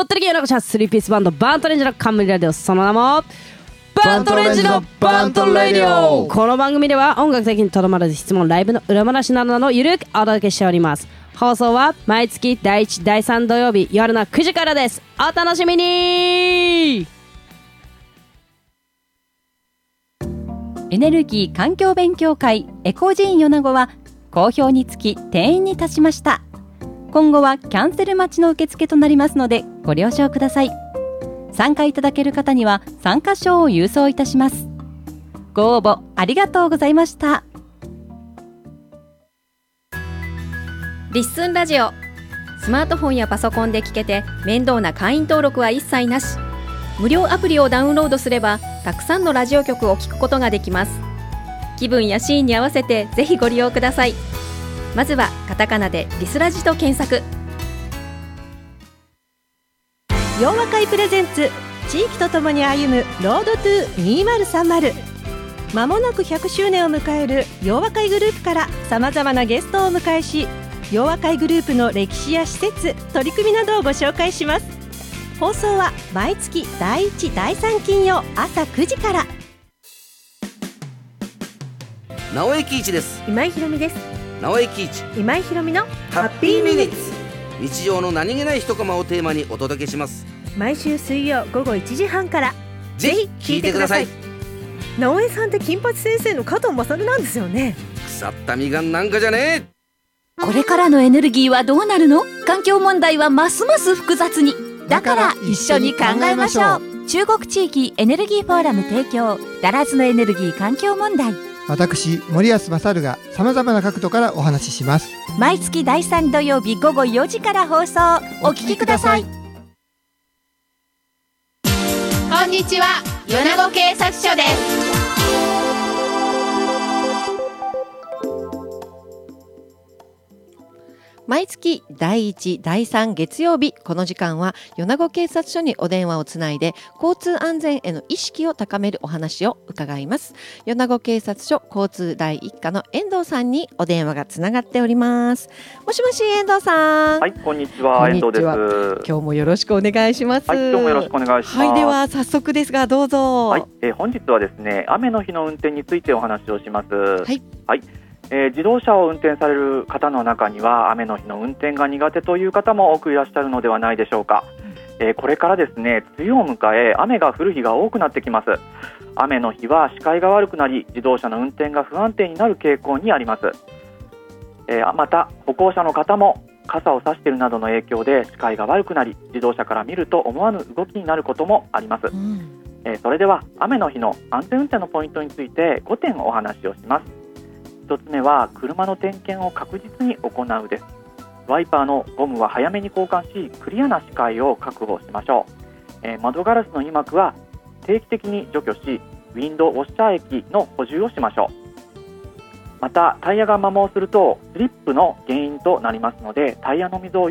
鳥取県米子市スリーピースバンドバントレンジの冠ラジオ、その名もバントレンジのバントラディオ。この番組では音楽的にとどまらず質問、ライブの裏話などのゆるくお届けしております。放送は毎月第1、第3土曜日夜の9時からです。お楽しみに。 エネルギー環境勉強会エコジーン米子は好評につき定員に達しました。今後はキャンセル待ちの受付となりますのでご了承ください。参加いただける方には参加賞を郵送いたします。ご応募ありがとうございました。 リッスンラジオ、スマートフォンやパソコンで聞けて面倒な会員登録は一切なし。無料アプリをダウンロードすればたくさんのラジオ局を聞くことができます。気分やシーンに合わせてぜひご利用ください。まずはカタカナでリスラジと検索。 洋和会プレゼンツ、地域とともに歩むロードトゥ2030。まもなく100周年を迎える洋和会グループからさまざまなゲストをお迎えし、洋和会グループの歴史や施設、取り組みなどをご紹介します。放送は毎月第1、第3金曜朝9時から。 直江喜一です。 今井ひろみです。 直江喜一、 今井ひろみのハッピーミニッツ。日常の何気ない一コマをテーマにお届けします。 毎週水曜午後1時半から。 ぜひ聞いてください。 直江さんって金八先生の加藤勝なんですよね。 腐ったみかんなんかじゃねえ。 これからのエネルギーはどうなるの？環境問題はますます複雑に。だから一緒に考えましょう。中国地域エネルギーフォーラム提供、ダラズのエネルギー環境問題。 私森安勝がさまざまな角度からお話しします。 毎月第3土曜日午後4時から放送。お聞きください。 こんにちは、米子警察署です。 毎月第1、第3月曜日、この時間は米子警察署にお電話をつないで交通安全への意識を高めるお話を伺います。米子警察署交通第一課の遠藤さんにお電話がつながっております。もしもし、遠藤さん。 はい、こんにちは、遠藤です。 今日もよろしくお願いします。 はい、今日もよろしくお願いします。 はい、では早速ですがどうぞ。 はい、本日はですね、雨の日の運転についてお話をします。はい、はい。自動車を運転される方の中には雨の日の運転が苦手という方も多くいらっしゃるのではないでしょうか。これからですね、梅雨を迎え雨が降る日が多くなってきます。雨の日は視界が悪くなり自動車の運転が不安定になる傾向にあります。また歩行者の方も傘を差しているなどの影響で視界が悪くなり自動車から見ると思わぬ動きになることもあります。それでは雨の日の安全運転のポイントについて5点お話をします。1つ目は車の点検を確実に行うです。ワイパーのゴムは早めに交換しクリアな視界を確保しましょう。窓ガラスの油膜は定期的に除去しウィンドウウォッシャー液の補充をしましょう。またタイヤが摩耗するとスリップの原因となりますのでタイヤの溝を